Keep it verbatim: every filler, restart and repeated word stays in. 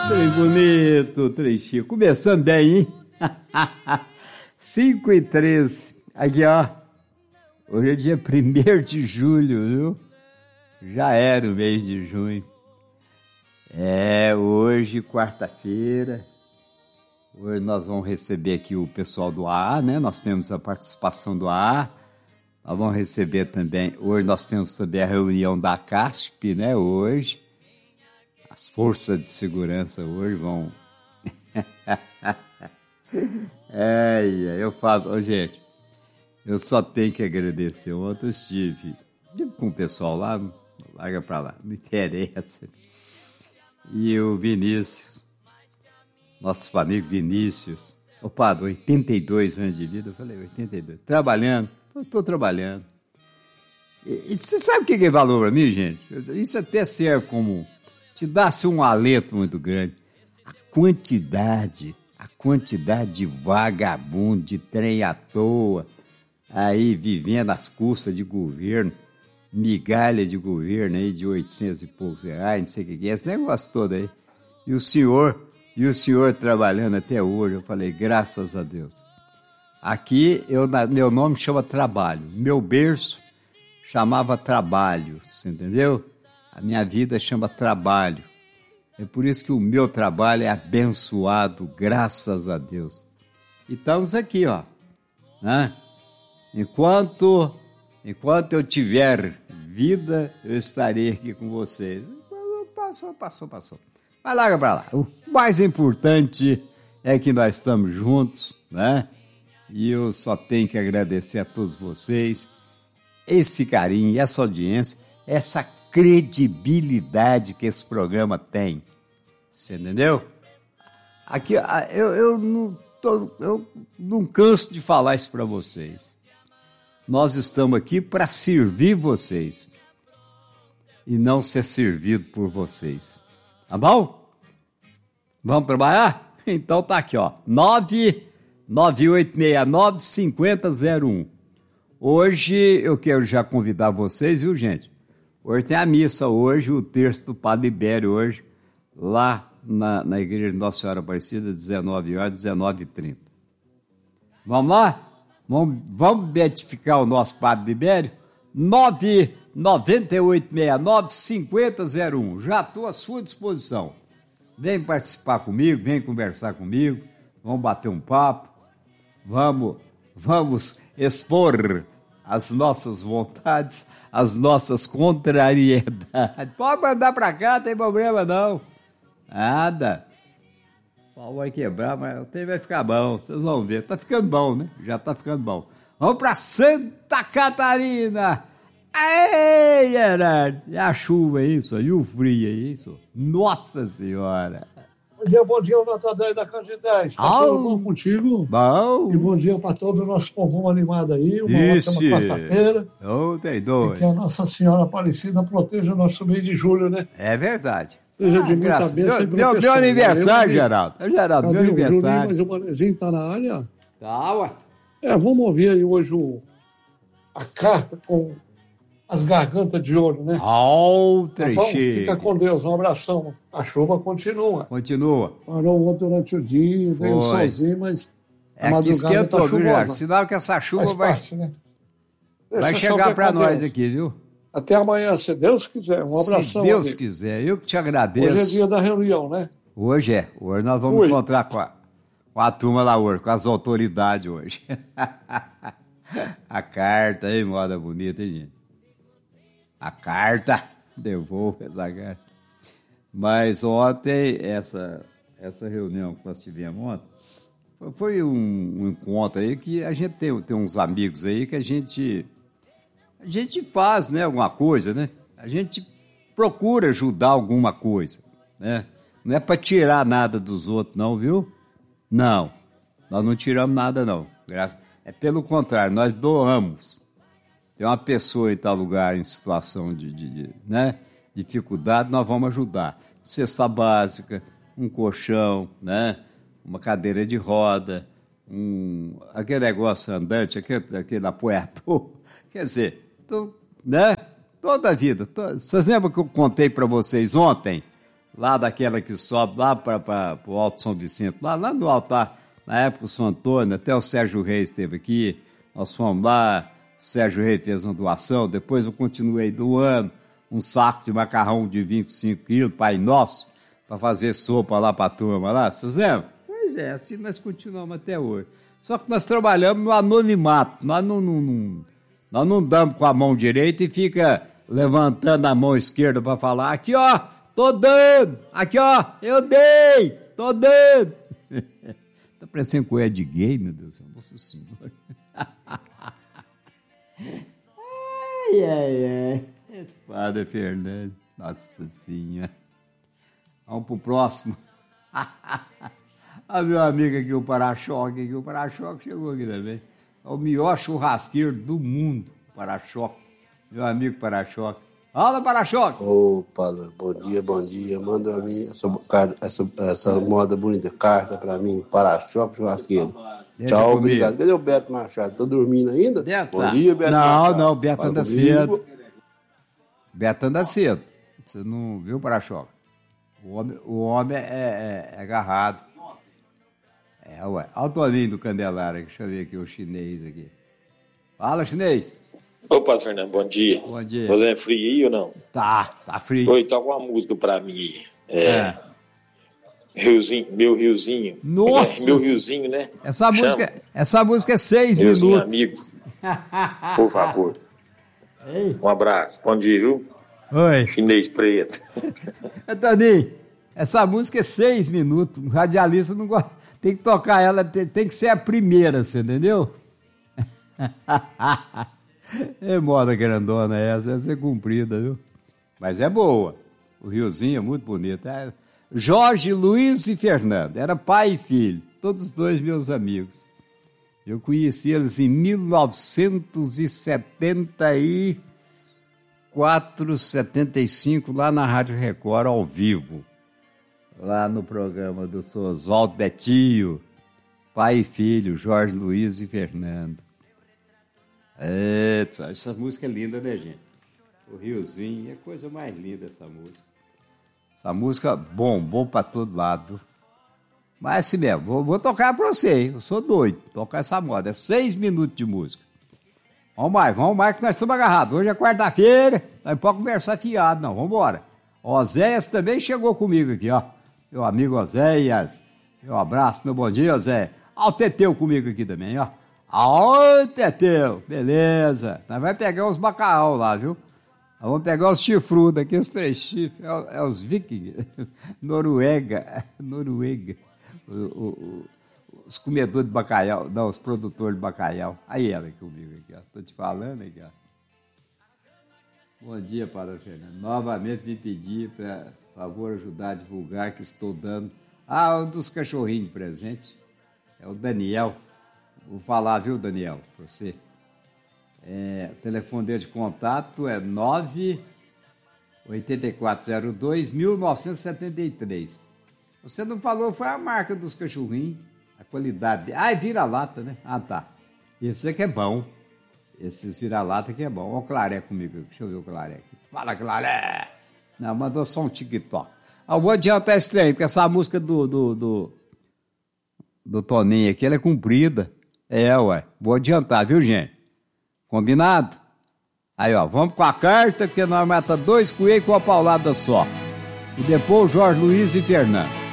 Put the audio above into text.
Trem bonito, trem chique. Começando bem, hein? cinco e treze. Aqui, ó. Hoje é dia primeiro de julho, viu? Já era o mês de junho. É, hoje, quarta-feira. Hoje nós vamos receber aqui o pessoal do A A, né? Nós temos a participação do A A. Nós vamos receber também... Hoje nós temos também a reunião da CASP, né? Hoje. As forças de segurança hoje vão... é, eu falo... Ô, gente, eu só tenho que agradecer. Ontem eu estive, estive com o pessoal lá, não larga pra lá, não interessa. E o Vinícius, nosso amigo Vinícius, opa, oitenta e dois anos de vida, eu falei, oitenta e dois, trabalhando, estou trabalhando. E, e você sabe o que é valor para mim, gente? Isso até serve como... te dá-se um alento muito grande. A quantidade, a quantidade de vagabundo, de trem à toa, aí vivendo às custas de governo, migalha de governo aí de oitocentos e poucos reais, não sei o que é, esse negócio todo aí. E o senhor, e o senhor trabalhando até hoje, eu falei, graças a Deus. Aqui, eu, meu nome chama Trabalho, meu berço chamava Trabalho, você entendeu? A minha vida chama trabalho. É por isso que o meu trabalho é abençoado, graças a Deus. E estamos aqui, ó. Né? Enquanto, enquanto eu tiver vida, eu estarei aqui com vocês. Passou, passou, passou. Mas larga pra lá. O mais importante é que nós estamos juntos, né? E eu só tenho que agradecer a todos vocês esse carinho, essa audiência, essa credibilidade que esse programa tem. Você entendeu? Aqui, eu, eu, não, tô, eu não canso de falar isso para vocês. Nós estamos aqui para servir vocês e não ser servido por vocês. Tá bom? Vamos trabalhar? Então tá aqui, ó. nove nove oito seis nove cinco zero zero um. Hoje eu quero já convidar vocês, viu, gente? Hoje tem a missa, hoje, o terço do Padre Ibério, hoje, lá na, na igreja de Nossa Senhora Aparecida, dezenove horas, dezenove e trinta. Vamos lá? Vamos, vamos beatificar o nosso Padre Ibério? nove nove oito seis nove cinco zero zero um. Já estou à sua disposição. Vem participar comigo, vem conversar comigo, vamos bater um papo, vamos, vamos expor as nossas vontades, as nossas contrariedades. Pode mandar pra cá, não tem problema não. Nada. O pau vai quebrar, mas o tempo vai ficar bom, vocês vão ver. Tá ficando bom, né? Já tá ficando bom. Vamos pra Santa Catarina. Ei, Gerardo. E a chuva, é isso? E o frio, é isso? Nossa Senhora. Bom dia, bom dia, nota dez da Candidez. Está oh, tudo bom contigo? Bom. E bom dia para todo o nosso povão animado aí. Uma Isso. ótima quarta-feira. Oh, tem dois. E que a Nossa Senhora Aparecida proteja o nosso mês de julho, né? É verdade. Seja ah, de muita bênção e Meu, meu aniversário, Geraldo. É, Geraldo, meu aniversário. Julinho, mas o Manezinho tá na área? Tá, ué. É, vamos ouvir aí hoje o, a carta com as gargantas de ouro, né? Oh, tá bom? Fica com Deus, um abração. A chuva continua. Continua. Parou ontem durante o dia, veio o solzinho, mas a é madrugada está chuvosa. Sinal que essa chuva Faz vai, parte, né? vai chegar para nós aqui, viu? Até amanhã, se Deus quiser. Um abração. Se Deus amigo. quiser, eu que te agradeço. Hoje é dia da reunião, né? Hoje é. Hoje nós vamos Ui. encontrar com a, com a turma lá hoje, com as autoridades hoje. A carta, hein, moda bonita, hein, gente? A carta, devolvo essa carta. Mas ontem, essa, essa reunião que nós tivemos ontem, foi um, um encontro aí que a gente tem, tem uns amigos aí que a gente, a gente faz, né, alguma coisa, né? A gente procura ajudar alguma coisa, né? Não é para tirar nada dos outros, não, viu? Não, nós não tiramos nada, não. Graças, é pelo contrário, nós doamos. Tem uma pessoa em tal lugar em situação de, de, de né, dificuldade, nós vamos ajudar. Cesta básica, um colchão, né, uma cadeira de roda, um, aquele negócio andante, aquele, aquele apoiador. Quer dizer, tô, né, toda a vida. Tô, vocês lembram que eu contei para vocês ontem, lá daquela que sobe lá para o Alto São Vicente, lá, lá no altar, na época o São Antônio, até o Sérgio Reis esteve aqui, nós fomos lá, o Sérgio Reis fez uma doação, depois eu continuei doando um saco de macarrão de vinte e cinco quilos, Pai Nosso, para fazer sopa lá para a turma lá, vocês lembram? Pois é, assim nós continuamos até hoje. Só que nós trabalhamos no anonimato, nós não, não, não, nós não damos com a mão direita e fica levantando a mão esquerda para falar, aqui ó, tô dando, aqui ó, eu dei, tô dando. Tá parecendo coisa de gay, meu Deus, nossa senhora. Ai, ai, ai. Esse padre Fernando, nossa senhora. Vamos pro próximo. Ah, meu amigo aqui, o para-choque, aqui, o para-choque chegou aqui também. É o melhor churrasqueiro do mundo, o para-choque. Meu amigo para-choque. Fala, para-choque! Ô, Paulo, bom dia, bom dia. Manda pra mim essa, essa, essa moda bonita, carta pra mim, para-choque churrasqueiro. Deixa Tchau, comigo. Obrigado. Cadê o Beto Machado? Tá dormindo ainda? Beto, bom dia, Beto não, Machado. Não, não, Beto Fala anda comigo. cedo. Beto anda cedo. Você não viu o para-choque? O homem, o homem é, é, é agarrado. É, ué. Olha o Toninho do Candelária, deixa eu ver aqui o chinês aqui. Fala, chinês. Opa, Fernando, bom dia. Bom dia. Você é frio aí ou não? Tá, tá frio. Oi, toca uma música pra mim. É. é. Riozinho, meu Riozinho. Nossa! É, meu Riozinho, né? Essa música, essa música é seis Riozinho minutos. amigo. Por favor. Ei. Um abraço. Bom dia, viu? Oi. Chinês preto. Toninho, essa música é seis minutos. O radialista não gosta. Tem que tocar ela, tem, tem que ser a primeira, você entendeu? É moda grandona essa, essa é comprida, viu? Mas é boa. O Riozinho é muito bonito. É Jorge, Luiz e Fernando. Era pai e filho. Todos dois meus amigos. Eu conheci eles em mil novecentos e setenta e quatro, setenta e cinco, lá na Rádio Record, ao vivo. Lá no programa do seu Oswaldo Betinho. Pai e filho, Jorge, Luiz e Fernando. É, essa música é linda, né, gente? O Riozinho, é coisa mais linda essa música. Essa música, bom, bom pra todo lado, viu? Mas assim mesmo, vou, vou tocar pra você, hein? Eu sou doido, tocar essa moda. É seis minutos de música. Vamos mais, vamos mais que nós estamos agarrados. Hoje é quarta-feira, nós não podemos conversar fiado, não. Vamos embora. O Oséias também chegou comigo aqui, ó. Meu amigo Oséias. Meu abraço, meu bom dia, Oséias. Ó, o Teteu comigo aqui também, ó. Oi, Teteu, beleza. Nós vamos pegar uns bacaal lá, viu? Nós vamos pegar os chifrudos aqui, os três chifres. É, é os vikings. Noruega. Noruega. O, o, o, os comedores de bacalhau. Não, os produtores de bacalhau. Aí ela comigo aqui, ó. Tô te falando aqui, ó. Bom dia, Padre Fernando. Novamente me pedi para, por favor, ajudar a divulgar que estou dando. Ah, um dos cachorrinhos presente. É o Daniel. Vou falar, viu, Daniel, para você. É, o telefone dele de contato é nove oito quatro zero dois mil novecentos e setenta e três. Você não falou, foi a marca dos cachorrinhos, a qualidade. Ah, é vira-lata, né? Ah, tá. Esse aqui é bom. Esses vira-lata aqui é bom. Olha o Claré comigo. Deixa eu ver o Claré aqui. Fala, Claré! Não, mandou só um TikTok. Ah, eu vou adiantar esse trem, porque essa música do, do, do, do Toninho aqui, ela é comprida. É, ué. Vou adiantar, viu, gente? Combinado? Aí, ó, vamos com a carta, porque nós matamos dois coelhos com a paulada só. E depois o Jorge Luiz e Fernando.